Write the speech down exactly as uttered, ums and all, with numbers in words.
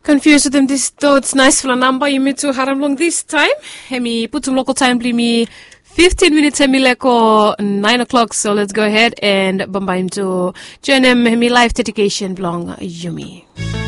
Confused with them this thoughts nice for a number you meet to haram long this time. Hemi put some local time me fifteen minutes hemi leko nine o'clock, so let's go ahead and bamba into join him hemi live dedication blong yumi.